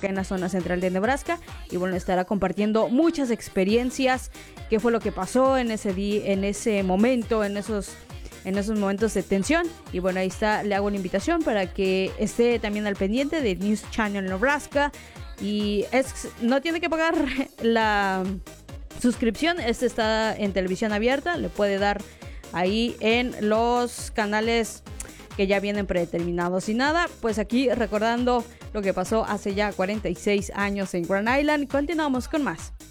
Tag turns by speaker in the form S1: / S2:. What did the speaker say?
S1: acá en la zona central de Nebraska. Y bueno, estará compartiendo muchas experiencias, qué fue lo que pasó en ese día, en ese momento, en esos momentos de tensión. Y bueno, ahí está, le hago una invitación para que esté también al pendiente de News Channel Nebraska. Y no tiene que pagar la suscripción, está en televisión abierta, le puede dar ahí en los canales que ya vienen predeterminados. Y nada, pues aquí recordando lo que pasó hace ya 46 años en Grand Island. Continuamos con más.